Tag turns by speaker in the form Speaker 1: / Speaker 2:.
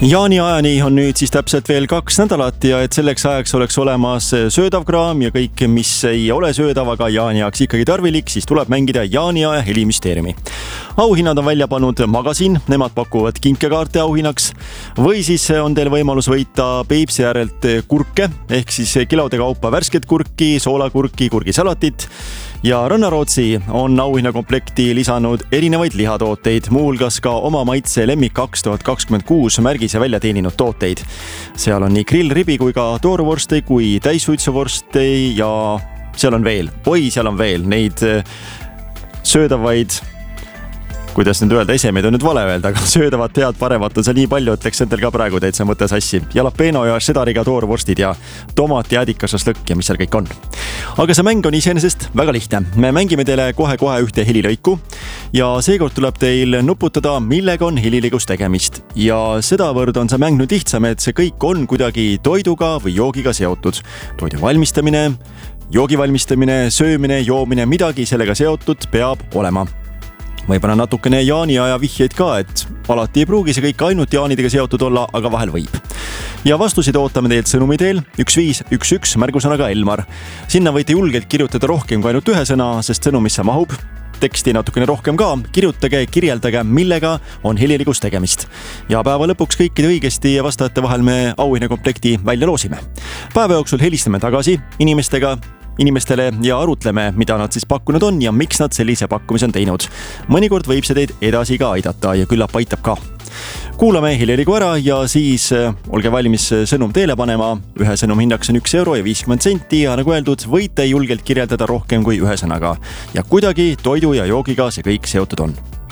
Speaker 1: Jaaniajani on nüüd siis täpselt veel 2 nädalat ja et selleks ajaks oleks olemas söödav kraam ja kõik, mis ei ole söödav, aga jaaniajaks ikkagi tarvilik, siis tuleb mängida jaaniaja helimüsteeriumi. Auhinnad on välja pannud Magasin, nemad pakuvad kinkekaarte auhinnaks või siis on teil võimalus võita Peipsi äärelt kurke ehk siis kilode kaupa värsket kurki, soolakurki, kurgisalatit. Ja Rannarootsi on auhinnakomplekti lisanud erinevaid lihatooteid, muulgas ka oma maitse lemmik 2026 märgise välja teeninud tooteid. Seal on nii grillribi kui ka toorvorste kui täissuitsuvorste ja seal on veel neid söödavaid, kuidas nüüd öelda, esemeid on nüüd vale öelda, aga söödavad head paremat on seal nii palju, et läks endal ka praegu täitsa mõte sassi. Jalapeno ja šedariga toorvorstid ja tomat ja ädikasaslõkk ja mis seal kõik on. Aga see mäng on iseenesest väga lihtne. Me mängime teile kohe ühte helilõiku ja seekord tuleb teil nuputada, millega on heliligus tegemist. Ja sedavõrd on see mäng nüüd lihtsam, et see kõik on kuidagi toiduga või joogiga seotud. Toidu valmistamine, joogi valmistamine, söömine, joomine, midagi sellega seotud peab olema. Võib-olla natukene jaaniaja vihjeid ka, et alati ei pruugi see kõik ainult jaanidega seotud olla, aga vahel võib. Ja vastusid ootame teilt sõnumi teel 1511 märgusõnaga Elmar. Sinna võite julgelt kirjutada rohkem kui ainult ühe sõna, sest sõnumisse mahub teksti natukene rohkem ka. Kirjutage, kirjeldage, millega on heliligus tegemist. Ja päeva lõpuks kõikide õigesti ja vastajate vahel me auhinnakomplekti välja loosime. Päeva jooksul helistame tagasi inimestele ja arutleme, mida nad siis pakkunud on ja miks nad sellise pakkumise on teinud. Mõnikord võib see teid edasi ka aidata ja küllap aitab ka. Kuulame heliligu ära ja siis olge valmis sõnum teele panema. Ühe sõnum hinnaks on 1,50 ja nagu öeldud, võite julgelt kirjeldada rohkem kui ühe sõnaga. Ja kuidagi toidu ja joogiga see kõik seotud on.